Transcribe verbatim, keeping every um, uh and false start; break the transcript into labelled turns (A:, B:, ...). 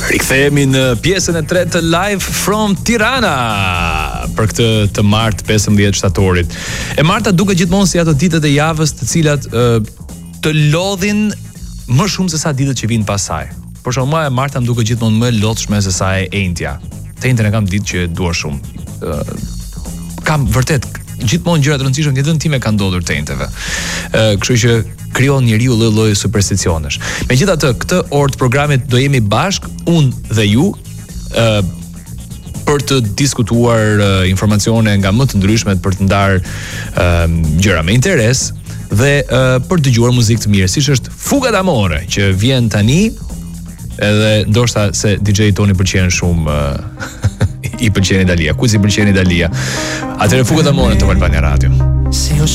A: Rikthehemi në pjesën e tretë të Live from Tirana për këtë të martë pesëmbëdhjetë shtatorit. E marta duket gjithmonë si ato ditët e javës të cilat uh, të lodhin më shumë se sa ditët që vinë pas saj. Por shumë e marta më duket gjithmonë më lodhshme se sa e enjtja. Të enjtën e kam ditë që e dua shumë. Uh, kam vërtet gjithmonë gjëra të rëndësishme në jetën time kanë ndodhur të enjtëve. Uh, kështu që krijon njeriu lloj-lloj supersticionesh. Megjithatë, këtë orë të programit do jemi bashk, unë dhe ju, uh, për të diskutuar uh, informacione nga më të ndryshmet, për të ndarë uh, gjëra me interes dhe uh, për të dëgjuar muzikë të mirë, siç është Fuga d'amore që vjen tani, edhe ndoshta se D J Toni pëlqen shumë uh, i pëlqen Dalia. Ku si pëlqen Dalia? Atëherë Fuga d'amore të Albania Radio.